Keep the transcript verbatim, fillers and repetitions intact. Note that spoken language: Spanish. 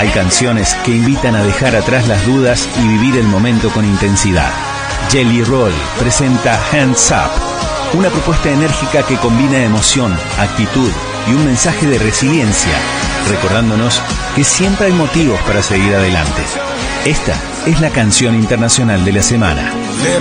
Hay canciones que invitan a dejar atrás las dudas y vivir el momento con intensidad. Jelly Roll presenta Hands Up, una propuesta enérgica que combina emoción, actitud y un mensaje de resiliencia, recordándonos que siempre hay motivos para seguir adelante. Esta es la canción internacional de la semana.